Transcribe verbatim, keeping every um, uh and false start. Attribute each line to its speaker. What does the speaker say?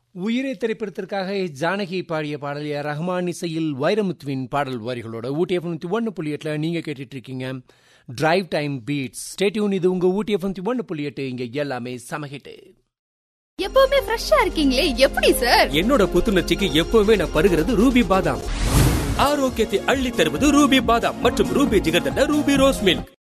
Speaker 1: உயிரை திரைப்படத்திற்காக ஜானகி பாடிய பாடல் ஏ ரஹ்மான் இசையில் வைரமுத்துவின் பாடல் வரிகளோட ஊட்டி எஃப்எம் ஒன்று புள்ளி எட்டுல நீங்க கேட்டுட்டு இருக்கீங்க டிரைவ் டைம் பீட்ஸ். ஸ்டேட்யூன், இது உங்க ஊட்டி எஃப்எம் ஒன்று புள்ளி எட்டு. இங்க எல்லாமே சமஹிட்டு.
Speaker 2: எப்பவுமே ஃப்ரெஷ்ஷா இருக்கீங்களே, எப்படி சார்?
Speaker 3: என்னோட புத்துணர்ச்சிக்கு எப்பவுமே நான் பருகிறது ரூபி பாதாம். ஆரோக்கியத்தை அள்ளி தருவது ரூபி பாதாம் மற்றும் Ruby jigarthanda Ruby rose milk.